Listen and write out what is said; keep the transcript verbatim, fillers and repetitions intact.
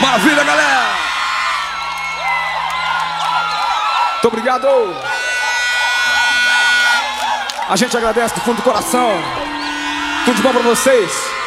Maravilha, galera! Muito obrigado! A gente agradece do fundo do coração. Tudo de bom pra vocês.